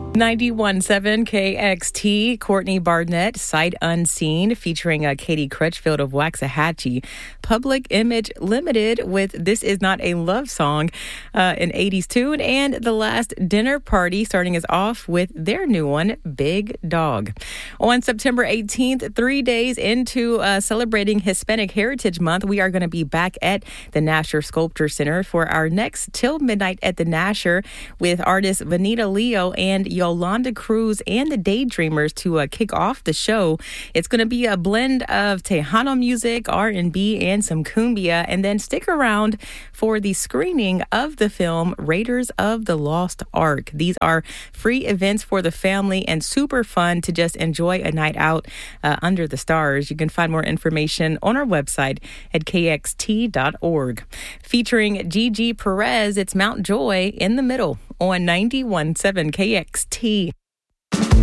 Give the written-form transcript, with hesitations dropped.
91.7 KXT, Courtney Barnett, Sight Unseen, featuring Katie Crutchfield of Waxahachie. Public Image Limited with This Is Not a Love Song, an 80s tune. And The Last Dinner Party starting us off with their new one, Big Dog. On September 18th, 3 days into celebrating Hispanic Heritage Month, we are going to be back at the Nasher Sculpture Center for our next Till Midnight at the Nasher with artists Vanita Leo and Yolanda Cruz and the Daydreamers to kick off the show. It's going to be a blend of Tejano music, R&B, and some cumbia. And then stick around for the screening of the film Raiders of the Lost Ark. These are free events for the family and super fun to just enjoy a night out under the stars. You can find more information on our website at kxt.org. Featuring Gigi Perez, it's Mount Joy in the Middle on 91.7 KXT.